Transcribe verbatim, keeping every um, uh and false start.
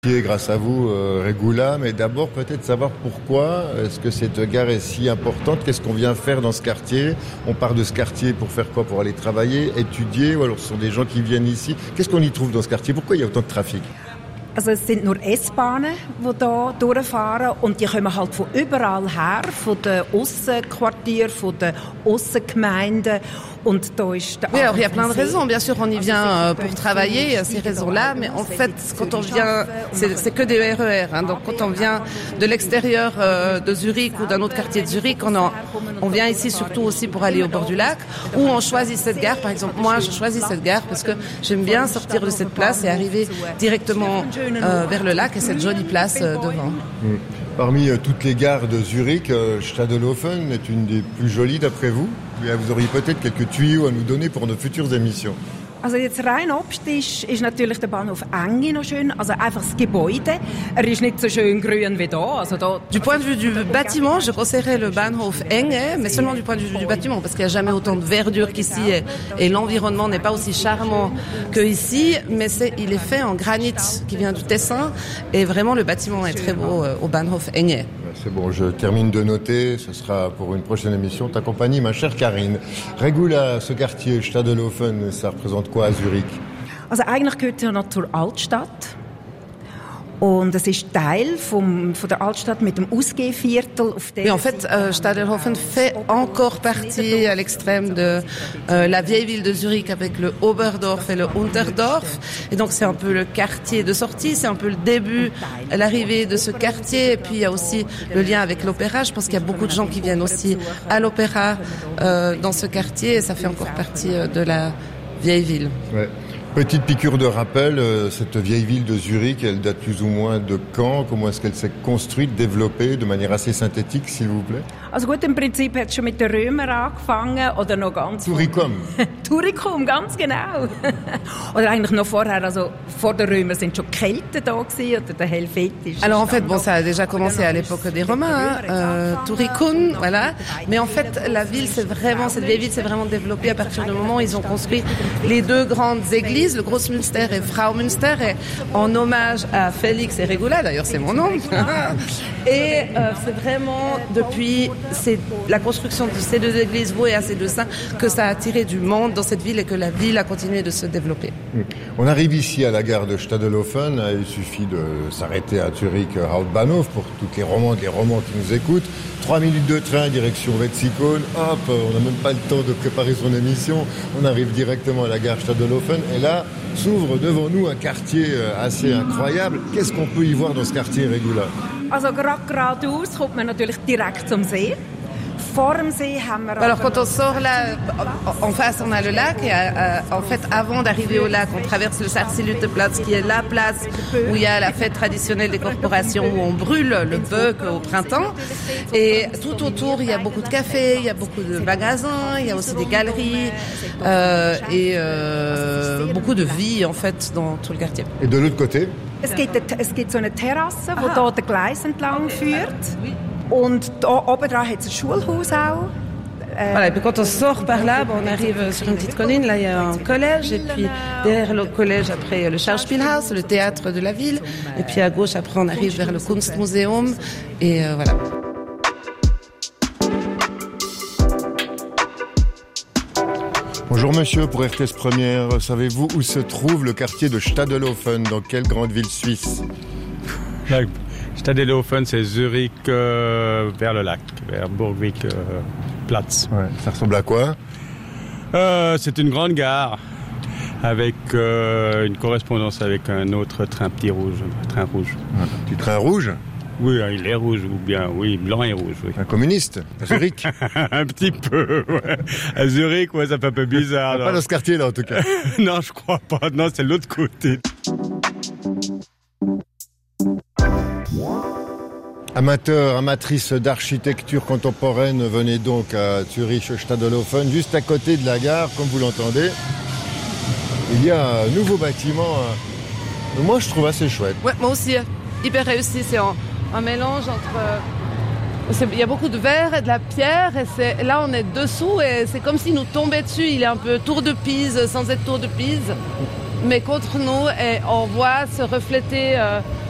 Grâce à vous, euh, Regula, mais d'abord peut-être savoir pourquoi est-ce que cette gare est si importante, qu'est-ce qu'on vient faire dans ce quartier, on part de ce quartier pour faire quoi, pour aller travailler, étudier, ou alors ce sont des gens qui viennent ici, qu'est-ce qu'on y trouve dans ce quartier, pourquoi il y a autant de trafic? Also es sind nur S-Bahnen, die hier durchfahren und die kommen halt von überall her, von den Aussenquartieren, von den Aussengemeinden. Und da ist oui, alors il y a plein de raisons. Bien sûr, on y vient pour travailler, il y a ces raisons-là, mais en fait, quand on vient, c'est, c'est que des R E R. Hein, donc quand on vient de l'extérieur euh, de Zurich ou d'un autre quartier de Zurich, on, en, on vient ici surtout aussi pour aller au bord du lac, ou on choisit cette gare. Par exemple, moi, je choisis cette gare parce que j'aime bien sortir de cette place et arriver directement euh, vers le lac et cette jolie place euh, devant. Mmh. Parmi euh, toutes les gares de Zurich, euh, Stadelhofen est une des plus jolies d'après vous. Vous auriez peut-être quelques tuyaux à nous donner pour nos futures émissions. Also jetzt rein optisch ist natürlich der Bahnhof Enge noch schön, also einfach das Gebäude. Er ist nicht so schön grün wie da. Also da du point de vue du bâtiment, je conseillerais le Bahnhof Enge, mais seulement du point de vue du bâtiment, parce qu'il n'y a jamais autant de verdure qu'ici et, et l'environnement n'est pas aussi charmant qu'ici, mais c'est, il est fait en granit qui vient du Tessin et vraiment le bâtiment est très beau au Bahnhof Enge. C'est bon, je termine de noter, ce sera pour une prochaine émission. Ta compagnie, ma chère Karine. Regula, ce quartier Stadelhofen, ça représente quoi à Zurich? Also eigentlich gehört er noch zur Altstadt. Und es ist Teil vom, von der Altstadt mit dem Ausgehviertel. Oui, en fait, euh, Stadelhofen fait encore partie à l'extrême de euh, la vieille ville de Zurich avec le Oberdorf et le Unterdorf. Et donc, c'est un peu le quartier de sortie, c'est un peu le début, l'arrivée de ce quartier. Et puis, il y a aussi le lien avec l'opéra. Je pense qu'il y a beaucoup de gens qui viennent aussi à l'opéra euh, dans ce quartier. Et ça fait encore partie euh, de la vieille ville. Ouais. Petite piqûre de rappel, euh, cette vieille ville de Zurich, elle date plus ou moins de quand? Comment est-ce qu'elle s'est construite, développée de manière assez synthétique, s'il vous plaît? Also gut, im Prinzip hat es schon mit den Römern angefangen oder noch ganz... Turicum. Turicum, ganz genau. Oder eigentlich noch vorher, also vor den Römern sind schon Kelten da gewesen, oder der Helvetisch. Alors en fait, bon, ça a déjà commencé à l'époque des Romains, hein, euh, Turicum, voilà. Mais en fait, la ville, c'est vraiment, cette vieille ville s'est vraiment développée à partir du moment où ils ont construit les deux grandes églises, le Großmünster et Fraumünster, et en hommage à Félix et Regula, d'ailleurs c'est mon nom. Et euh, c'est vraiment depuis c'est la construction de ces deux églises vouées à ces deux saints que ça a attiré du monde dans cette ville et que la ville a continué de se développer. On arrive ici à la gare de Stadelhofen, il suffit de s'arrêter à Zurich Hauptbahnhof pour toutes les romandes, les romans qui nous écoutent. Trois minutes de train direction Wetzikon, hop, on n'a même pas le temps de préparer son émission, on arrive directement à la gare Stadelhofen et là s'ouvre devant nous un quartier assez incroyable. Qu'est-ce qu'on peut y voir dans ce quartier, Regula? Also gerade geradeaus kommt man natürlich direkt zum See. Alors quand on sort là, en face on a le lac et euh, en fait avant d'arriver au lac on traverse le Sarsiluteplatz qui est la place où il y a la fête traditionnelle des corporations où on brûle le bœuf au printemps et tout autour il y a beaucoup de cafés, il y a beaucoup de magasins, il y a aussi des galeries euh, et euh, beaucoup de vie en fait dans tout le quartier. Et de l'autre côté? Es gibt, es gibt so eine Terrasse, die hier den Gleis entlang führt. Und da oben dran hat es ein Schulhaus auch. Voilà, et puis quand on sort par là, bon, on arrive sur une petite colline, là il y a un collège, et puis derrière le collège, après il y a le Schauspielhaus, le théâtre de la ville, et puis à gauche, après on arrive vers le Kunstmuseum, et euh, voilà. Bonjour monsieur, pour R T S Première, savez-vous où se trouve le quartier de Stadelhofen, dans quelle grande ville suisse? Stadelhofen, c'est Zurich euh, vers le lac, vers Burgwijk euh, Platz. Ouais, ça ressemble à quoi? euh, C'est une grande gare avec euh, une correspondance avec un autre train petit rouge, un train rouge. Un petit train rouge? Oui, il est rouge, ou bien, oui, blanc et rouge, oui. Un communiste, à Zurich? Un petit peu, ouais. À Zurich, ouais, ça fait un peu bizarre. Pas dans ce quartier-là, en tout cas. Non, je crois pas. Non, c'est l'autre côté. Amateurs, amatrices d'architecture contemporaine, venez donc à Zurich Stadelhofen, juste à côté de la gare, comme vous l'entendez. Il y a un nouveau bâtiment, moi je trouve assez chouette. Ouais, moi aussi, hyper réussi, c'est un, un mélange entre... Il y a beaucoup de verre et de la pierre, et c'est, là on est dessous, et c'est comme s'il nous tombait dessus, il est un peu tour de Pise, sans être tour de Pise, mais contre nous, et on voit se refléter... Euh,